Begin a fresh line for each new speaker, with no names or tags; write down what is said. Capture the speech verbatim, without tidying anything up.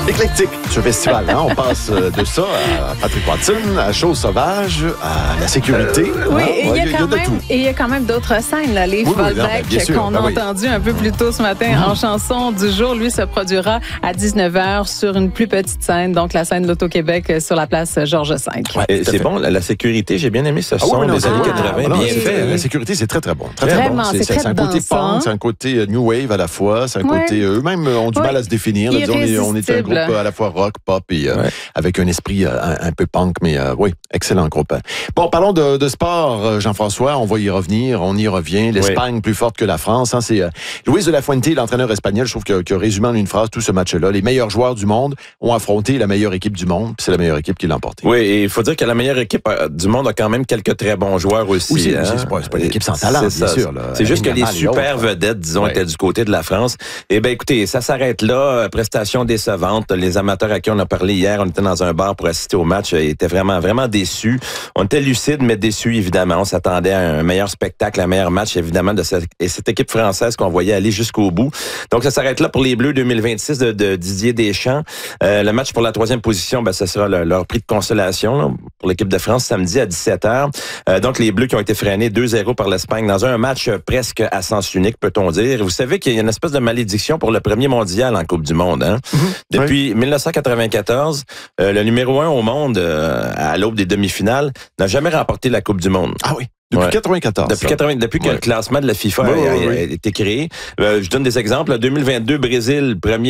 Éclectique, ce festival. Hein? On passe de ça à Patrick Watson, à Chose sauvage, à la sécurité.
Euh, oui,
hein?
et il
ouais,
y,
y,
a
y a de
même,
tout.
et il y a quand même d'autres scènes. Là. Les
oui,
Volbeck
oui, non,
qu'on
ben
a
oui.
entendu un peu plus tôt ce matin mm-hmm. en chanson du jour, lui se produira à dix-neuf heures sur une plus petite scène, donc la scène de l'Auto-Québec sur la place Georges cinq.
Ouais, c'est bon, la, la sécurité, j'ai bien aimé ce son
ah, oui, non,
des années
ah,
quatre-vingts,
non,
bien
c'est,
fait.
La sécurité, c'est très, très bon. Très,
Vraiment,
très bon.
c'est,
C'est,
très
c'est un côté
dansant.
punk, c'est un côté New Wave à la fois, c'est un
ouais.
côté... Eux-mêmes ont du
ouais.
mal à se définir. Là, disons, on, est, on est un groupe à la fois rock, pop et euh, ouais. avec un esprit euh, un, un peu punk, mais euh, oui, excellent groupe. Bon, parlons de, de sport, Jean-François, on va y revenir, on y revient. L'Espagne oui. plus forte que la France. Hein, c'est euh, Luis de la Fuente, l'entraîneur espagnol, je trouve que, que résumé en une phrase tout ce match-là. Les meilleurs joueurs du monde ont affronté la meilleure équipe du monde, puis c'est la meilleure équipe qui l'a emporté.
Oui, et il faut dire que la meilleure équipe du monde a quand même quelques très bons joueurs aussi.
Oui, c'est,
hein?
c'est, pas, c'est pas une équipe sans talent,
c'est
bien
ça.
sûr. Là.
C'est juste que les super vedettes, disons, ouais. étaient du côté de la France. Eh bien, écoutez, ça s'arrête là. Prestation décevante. Les amateurs à qui on a parlé hier, on était dans un bar pour assister au match, étaient vraiment, vraiment déçus. On était lucides, mais déçus, évidemment. On s'attendait à un meilleur spectacle, un meilleur match, évidemment, de cette, et cette équipe française qu'on voyait aller jusqu'au bout. Donc, ça s'arrête là pour les Bleus deux mille vingt-six de, de Didier Deschamps. Euh, le match pour la troisième position, ben, ce sera le, leur prix de consolation là, pour l'équipe de France samedi à dix-sept heures. Euh, donc, les Bleus qui ont été freinés deux zéro par l'Espagne dans un match presque à sens unique, peut-on dire. Vous savez qu'il y a une espèce de malédiction pour le premier mondial en Coupe du Monde. Hein? Mm-hmm. Depuis oui. dix-neuf cent quatre-vingt-quatorze, euh, le numéro un au monde, euh, à l'aube des demi-finales, n'a jamais remporté la Coupe du monde.
Ah oui? Depuis ouais. quatre-vingt-quatorze.
Depuis, quatre-vingts, depuis ouais. que le classement de la FIFA oui, a, a, a été créé. Euh, je donne des exemples. deux mille vingt-deux, Brésil, premier